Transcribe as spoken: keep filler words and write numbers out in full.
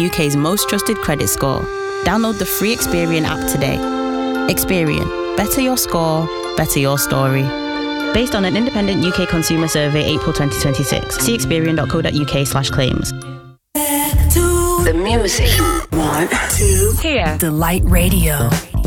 U K's most trusted credit score. Download the free Experian app today. Experian. Better your score, better your story. Based on an independent U K consumer survey April twenty twenty-six. See experian.co.uk slash claims. The music. Want to hear. Delight Radio.